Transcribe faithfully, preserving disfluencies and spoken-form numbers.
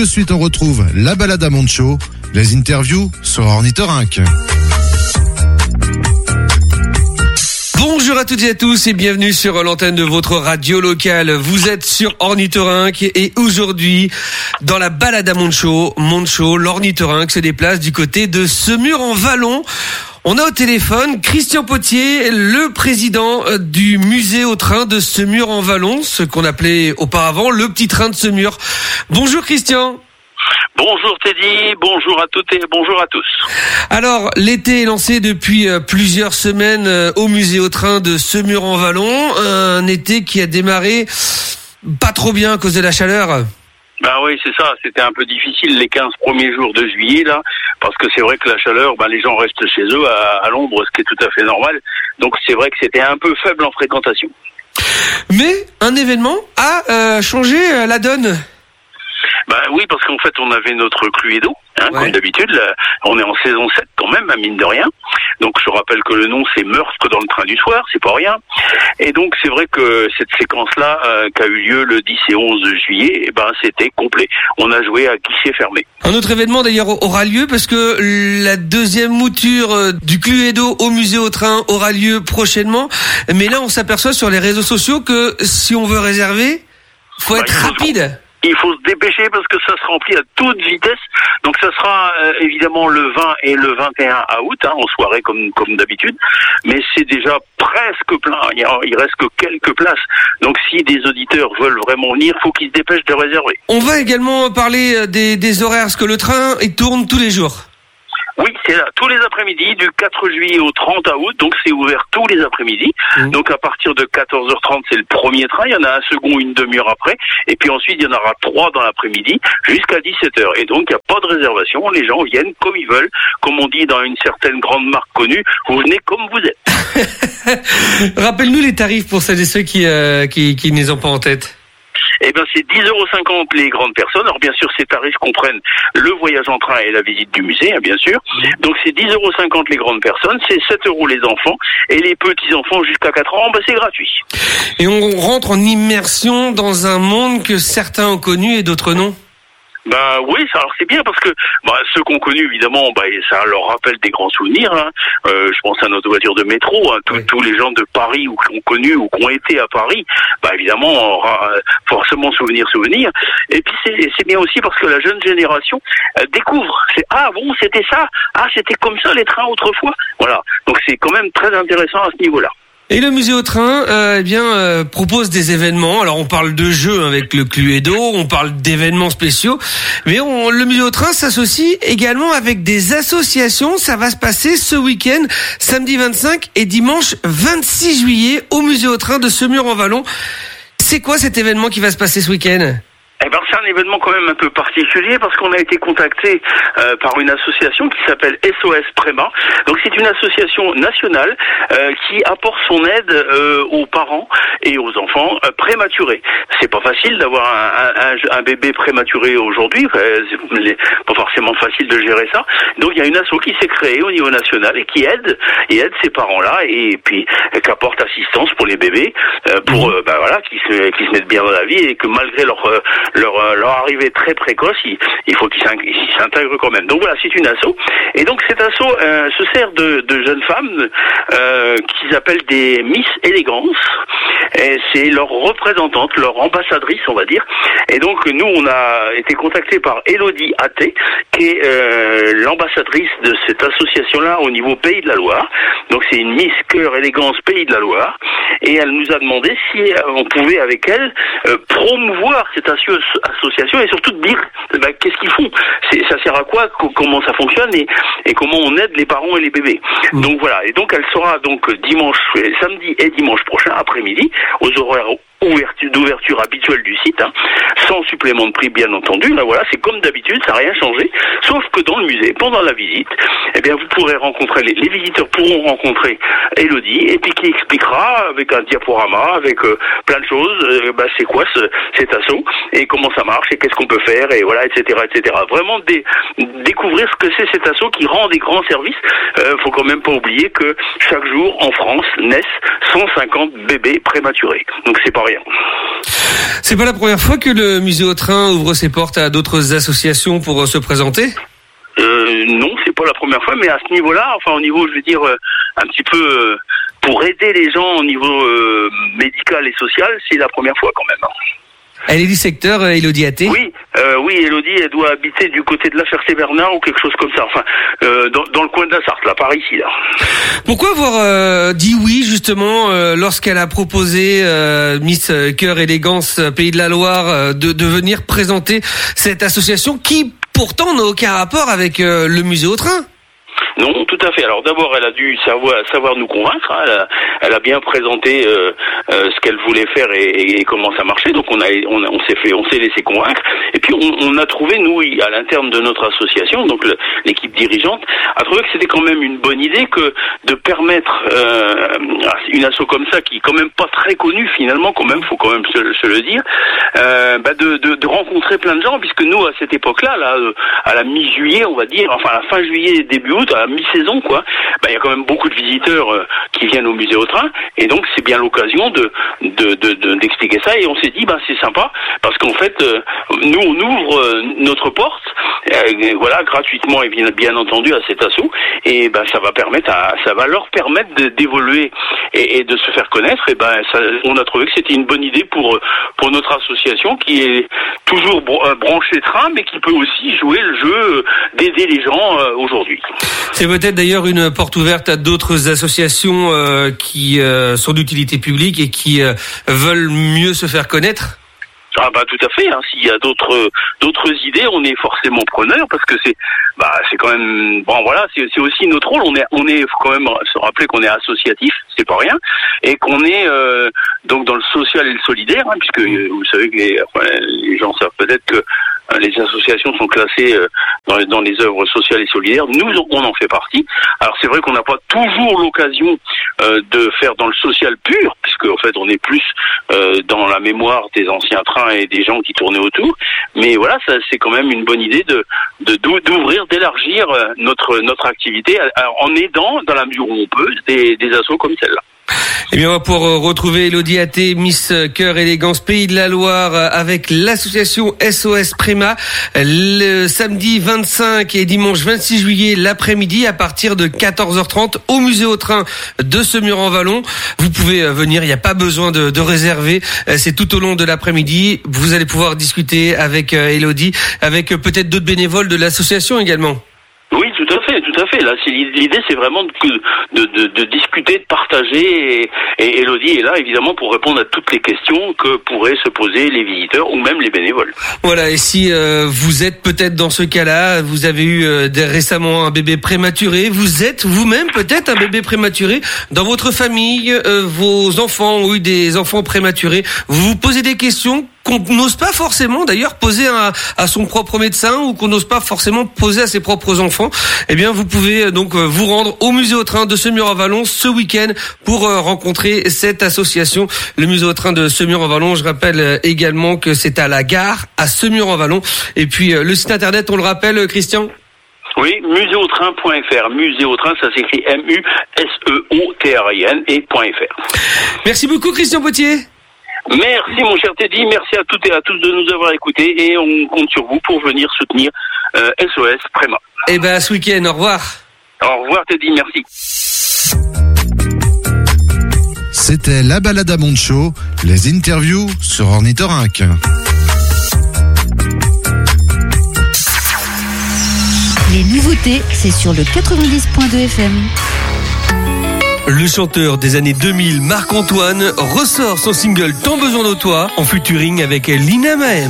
de suite, on retrouve la balade à Moncho, les interviews sur Ornithorynque. Bonjour à toutes et à tous et bienvenue sur l'antenne de votre radio locale. Vous êtes sur Ornithorynque et aujourd'hui, dans la balade à Moncho, Moncho, l'Ornithorynque se déplace du côté de Semur-en-Vallon. On a au téléphone Christian Potier, le président du musée au train de Semur-en-Vallon, ce qu'on appelait auparavant le petit train de Semur. Bonjour Christian. Bonjour Teddy, bonjour à toutes et bonjour à tous. Alors, l'été est lancé depuis plusieurs semaines au musée au train de Semur-en-Vallon, un été qui a démarré pas trop bien à cause de la chaleur. Bah oui, c'est ça, c'était un peu difficile les quinze premiers jours de juillet là, parce que c'est vrai que la chaleur, bah les gens restent chez eux à, à l'ombre, ce qui est tout à fait normal. Donc c'est vrai que c'était un peu faible en fréquentation. Mais un événement a euh, changé la donne. Bah oui, parce qu'en fait, on avait notre Cluedo, hein, ouais. Comme d'habitude. Là, on est en saison sept quand même, à mine de rien. Donc, je rappelle que le nom, c'est Meurtre dans le train du soir, c'est pas rien. Et donc, c'est vrai que cette séquence-là, euh, qui a eu lieu le dix et onze juillet, eh ben, c'était complet. On a joué à guichet fermé. Un autre événement, d'ailleurs, aura lieu parce que la deuxième mouture du Cluedo au musée au train aura lieu prochainement. Mais là, on s'aperçoit sur les réseaux sociaux que si on veut réserver, faut bah, être rapide. Il faut se dépêcher parce que ça se remplit à toute vitesse. Donc ça sera euh, évidemment le vingt et le vingt et un août, hein, en soirée comme comme d'habitude. Mais c'est déjà presque plein. Il, y a, il reste que quelques places. Donc si des auditeurs veulent vraiment venir, faut qu'ils se dépêchent de réserver. On va également parler des, des horaires, parce que le train il tourne tous les jours. Oui, c'est là, tous les après-midi, du quatre juillet au trente août, donc c'est ouvert tous les après-midi. Mmh. Donc à partir de quatorze heures trente, c'est le premier train, il y en a un second une demi-heure après, et puis ensuite il y en aura trois dans l'après-midi, jusqu'à dix-sept heures. Et donc il n'y a pas de réservation, les gens viennent comme ils veulent, comme on dit dans une certaine grande marque connue, vous venez comme vous êtes. Rappelle-nous les tarifs pour celles et ceux qui, euh, qui, qui ne les ont pas en tête. Eh ben, c'est dix euros cinquante les grandes personnes. Alors, bien sûr, ces tarifs comprennent le voyage en train et la visite du musée, hein, bien sûr. Donc, c'est dix euros cinquante les grandes personnes, c'est sept euros les enfants. Et les petits-enfants jusqu'à quatre ans, ben, c'est gratuit. Et on rentre en immersion dans un monde que certains ont connu et d'autres non. Bah oui, ça, alors c'est bien parce que bah, ceux qu'on connu évidemment, bah, ça leur rappelle des grands souvenirs. Hein. Euh, je pense à notre voiture de métro, hein. Tous, oui. tous les gens de Paris ou qui ont connu ou qui ont été à Paris, bah évidemment on aura forcément souvenir, souvenir. Et puis c'est, c'est bien aussi parce que la jeune génération euh, découvre. C'est ah bon, c'était ça, ah c'était comme ça les trains autrefois. Voilà, donc c'est quand même très intéressant à ce niveau-là. Et le musée au train, euh, eh bien, euh, propose des événements. Alors, on parle de jeux avec le Cluedo, on parle d'événements spéciaux, mais on, le musée au train s'associe également avec des associations. Ça va se passer ce week-end, samedi vingt-cinq et dimanche vingt-six juillet, au musée au train de Semur-en-Vallon. C'est quoi cet événement qui va se passer ce week-end ? Eh ben, c'est un événement quand même un peu particulier parce qu'on a été contacté euh, par une association qui s'appelle S O S Préma. Donc c'est une association nationale euh, qui apporte son aide euh, aux parents et aux enfants euh, prématurés. C'est pas facile d'avoir un, un, un bébé prématuré aujourd'hui, c'est pas forcément facile de gérer ça. Donc il y a une asso qui s'est créée au niveau national et qui aide et aide ces parents-là et puis qui apporte assistance pour les bébés, euh, pour euh, bah voilà, qui se qui se mettent bien dans la vie et que malgré leur euh, Leur, leur arrivée très précoce, il, il faut qu'ils s'intègrent quand même. Donc voilà, c'est une asso. Et donc cet asso euh, se sert de, de jeunes femmes euh, qu'ils appellent des Miss Élégance. Et c'est leur représentante, leur ambassadrice, on va dire. Et donc nous, on a été contactés par Elodie Athé, qui est euh, l'ambassadrice de cette association-là au niveau Pays de la Loire. Donc c'est une Miss Cœur Élégance Pays de la Loire. Et elle nous a demandé si on pouvait avec elle euh, promouvoir cette asso- association et surtout de dire ben, qu'est-ce qu'ils font, c'est, ça sert à quoi, co- comment ça fonctionne et, et comment on aide les parents et les bébés. Mmh. Donc voilà, et donc elle sera donc dimanche, samedi et dimanche prochain après-midi aux horaires ouverture, d'ouverture habituelle du site, hein, sans supplément de prix bien entendu. Là voilà, c'est comme d'habitude, ça n'a rien changé, sauf que dans le musée, pendant la visite, eh bien vous pourrez rencontrer, les, les visiteurs pourront rencontrer Elodie et puis qui expliquera avec un diaporama, avec euh, plein de choses, euh, bah, c'est quoi ce, cet assaut et comment ça marche et qu'est-ce qu'on peut faire et voilà, et cetera, et cetera. Vraiment dé, découvrir ce que c'est cet assaut qui rend des grands services. Euh, faut quand même pas oublier que chaque jour en France naissent cent cinquante bébés prématurés. Donc c'est pas rien. C'est pas la première fois que le le musée au train ouvre ses portes à d'autres associations pour se présenter ? Euh, non, c'est pas la première fois, mais à ce niveau-là, enfin au niveau, je veux dire, euh, un petit peu euh, pour aider les gens au niveau euh, médical et social, c'est la première fois quand même. Hein. Elle est du secteur, euh, Élodie Athé ? Oui, euh, oui, Élodie, elle doit habiter du côté de la Ferté-Bernard ou quelque chose comme ça. Enfin, euh, dans, dans le coin de la Sarthe, là, par ici, là. Pourquoi avoir euh, dit oui, justement, euh, lorsqu'elle a proposé euh, Miss Cœur Élégance Pays de la Loire euh, de, de venir présenter cette association qui, pourtant, n'a aucun rapport avec euh, le musée au train ? Non, tout à fait. Alors d'abord, elle a dû savoir, savoir nous convaincre. Hein. Elle, a, elle a bien présenté euh, euh, ce qu'elle voulait faire et, et, et comment ça marchait. Donc on a, on, a, on s'est fait, on s'est laissé convaincre. Et puis on, on a trouvé, nous, à l'interne de notre association, donc le, l'équipe dirigeante, a trouvé que c'était quand même une bonne idée que de permettre euh, une asso comme ça, qui est quand même pas très connue finalement, quand même, faut quand même se, se le dire, euh, bah de, de, de rencontrer plein de gens, puisque nous à cette époque-là, là, à la mi-juillet, on va dire, enfin à la fin juillet, début août, à la mi-saison, quoi, bah, il y a quand même beaucoup de visiteurs euh, qui viennent au musée au train, et donc c'est bien l'occasion de, de, de, de d'expliquer ça. Et on s'est dit, bah c'est sympa, parce qu'en fait, euh, nous on ouvre euh, notre porte, euh, voilà, gratuitement et bien, bien entendu à cet assaut, et bah ça va permettre, à, ça va leur permettre de, d'évoluer et, et de se faire connaître. Et ben, ça, on a trouvé que c'était une bonne idée pour pour notre association qui est toujours branchée train, mais qui peut aussi jouer le jeu d'aider les gens euh, aujourd'hui. C'est peut-être d'ailleurs une porte ouverte à d'autres associations euh, qui euh, sont d'utilité publique et qui euh, veulent mieux se faire connaître. Ah bah tout à fait. Hein. S'il y a d'autres d'autres idées, on est forcément preneur parce que c'est bah c'est quand même bon voilà c'est c'est aussi notre rôle. On est on est faut quand même se rappeler qu'on est associatif, c'est pas rien, et qu'on est euh, donc dans le social et le solidaire, hein, puisque euh, vous savez que les, enfin, les gens savent peut-être que euh, les associations sont classées euh, dans, les, dans les œuvres sociales et solidaires. Nous on en fait partie. Alors c'est vrai qu'on n'a pas toujours l'occasion euh, de faire dans le social pur, puisque en fait on est plus euh, dans la mémoire des anciens trains et des gens qui tournaient autour, mais voilà, ça c'est quand même une bonne idée de, de d'ouvrir, d'élargir notre notre activité en aidant dans la mesure où on peut des, des assos comme celle-là. Eh bien, on va pouvoir retrouver Élodie Athé, Miss Cœur Élégance Pays de la Loire, avec l'association S O S Préma, le samedi vingt-cinq et dimanche vingt-six juillet, l'après-midi, à partir de quatorze heures trente, au musée au train de Semur-en-Vallon. Vous pouvez venir, il n'y a pas besoin de, de réserver, c'est tout au long de l'après-midi. Vous allez pouvoir discuter avec Élodie, avec peut-être d'autres bénévoles de l'association également. Oui, tout à fait, tout à fait. Là, c'est l'idée, c'est vraiment de, de, de, de discuter, de partager. Et, et Élodie est là, évidemment, pour répondre à toutes les questions que pourraient se poser les visiteurs ou même les bénévoles. Voilà. Et si euh, vous êtes peut-être dans ce cas-là, vous avez eu euh, récemment un bébé prématuré, vous êtes vous-même peut-être un bébé prématuré dans votre famille, euh, vos enfants ont eu des enfants prématurés. Vous vous posez des questions qu'on n'ose pas forcément d'ailleurs poser à, à son propre médecin ou qu'on n'ose pas forcément poser à ses propres enfants, eh bien vous pouvez donc vous rendre au musée au train de Semur-en-Vallon ce week-end pour rencontrer cette association, le musée au train de Semur-en-Vallon. Je rappelle également que c'est à la gare à Semur-en-Vallon, et puis le site internet, on le rappelle, Christian? Oui, muséotrain point f r. Muséotrain, ça s'écrit M U S E O T R I N et .fr. Merci beaucoup, Christian Potier. Merci mon cher Teddy, merci à toutes et à tous de nous avoir écoutés, et on compte sur vous pour venir soutenir euh, S O S Préma. Eh ben, à ce week-end, au revoir. Au revoir Teddy, merci. C'était la balade à Montsho, les interviews sur Ornithorynque. Les nouveautés, c'est sur le quatre-vingt-dix point deux F M. Le chanteur des années deux mille, Marc-Antoine, ressort son single Tant besoin de toi en featuring avec Lina Maem.